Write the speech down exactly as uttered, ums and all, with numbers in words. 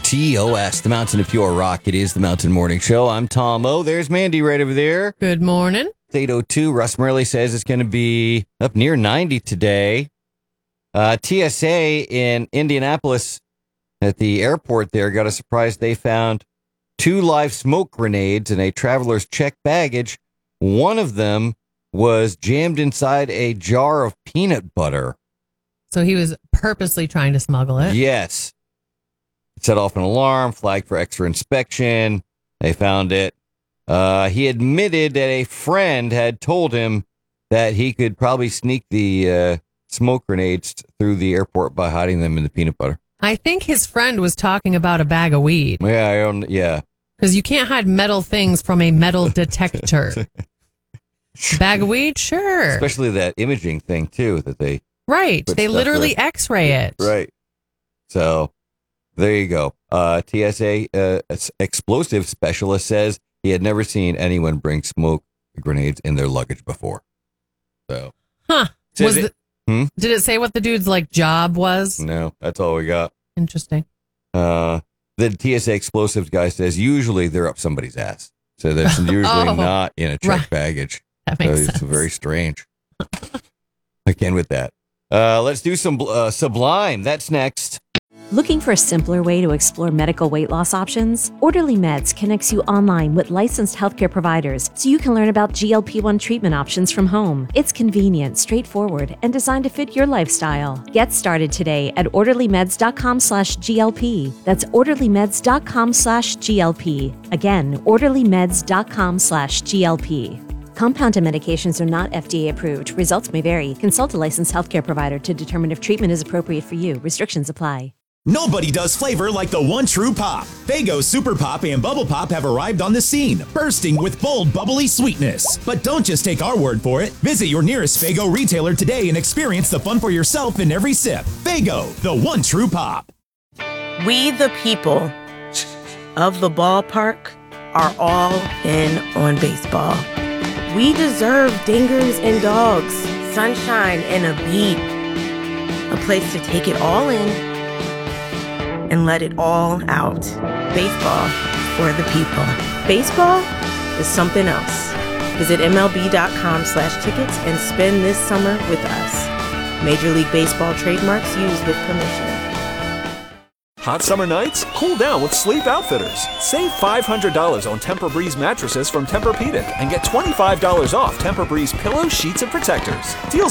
T O S, the Mountain of Pure Rock. It is the Mountain Morning Show. I'm Tom O. There's Mandy right over there. Good morning. It's eight oh two. Russ Murley says it's going to be up near ninety today. Uh, T S A in Indianapolis at the airport there got a surprise. They found two live smoke grenades in a traveler's checked baggage. One of them was jammed inside a jar of peanut butter. So he was purposely trying to smuggle it? Yes. It set off an alarm, flagged for extra inspection. They found it. Uh, he admitted that a friend had told him that he could probably sneak the uh, smoke grenades through the airport by hiding them in the peanut butter. I think his friend was talking about a bag of weed. Yeah, I don't, yeah. Because you can't hide metal things from a metal detector. Bag of weed? Sure. Especially that imaging thing, too, that they... Right. They literally there. X-ray it. Right. So, there you go. Uh, T S A uh, explosive specialist says he had never seen anyone bring smoke grenades in their luggage before. So, huh? Was it, the, hmm? Did it say what the dude's like job was? No, that's all we got. Interesting. Uh, the T S A explosives guy says usually they're up somebody's ass, so that's usually oh, not in a checked right. baggage. That makes so sense. It's very strange. Again with that. Uh, let's do some uh, Sublime. That's next. Looking for a simpler way to explore medical weight loss options? Orderly Meds connects you online with licensed healthcare providers so you can learn about G L P one treatment options from home. It's convenient, straightforward, and designed to fit your lifestyle. Get started today at orderlymeds.com slash GLP. That's orderlymeds.com slash GLP. Again, orderlymeds.com slash GLP. Compounded medications are not F D A approved. Results may vary. Consult a licensed healthcare provider to determine if treatment is appropriate for you. Restrictions apply. Nobody does flavor like the one true pop. Faygo Super Pop and Bubble Pop have arrived on the scene, bursting with bold, bubbly sweetness. But don't just take our word for it. Visit your nearest Faygo retailer today and experience the fun for yourself in every sip. Faygo, the one true pop. We, the people of the ballpark, are all in on baseball. We deserve dingers and dogs, sunshine and a beat, a place to take it all in and let it all out. Baseball for the people. Baseball is something else. Visit MLB.com slash tickets and spend this summer with us. Major League Baseball trademarks used with permission. Hot summer nights? Cool down with Sleep Outfitters. Save five hundred dollars on Tempur-Breeze mattresses from Tempur-Pedic and get twenty-five dollars off Tempur-Breeze pillows, sheets, and protectors. Deals